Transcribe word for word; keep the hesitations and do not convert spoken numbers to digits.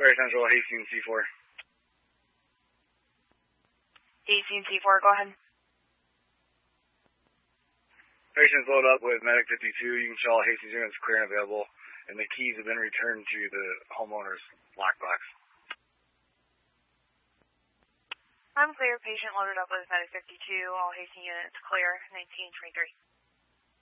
Claire Central, Hastings C four. Hastings C four, go ahead. Patient's loaded up with Medic fifty-two. You can show all Hastings units clear and available, and the keys have been returned to the homeowner's lockbox. I'm clear. Patient loaded up with Medic fifty-two. All Hastings units clear. nineteen twenty-three.